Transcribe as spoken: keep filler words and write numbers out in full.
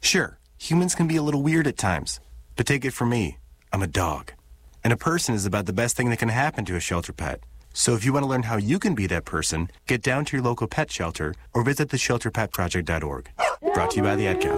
Sure, humans can be a little weird at times, but take it from me, I'm a dog. And a person is about the best thing that can happen to a shelter pet. So if you want to learn how you can be that person, get down to your local pet shelter or visit the shelter pet project dot org. Brought to you by the Ad Council.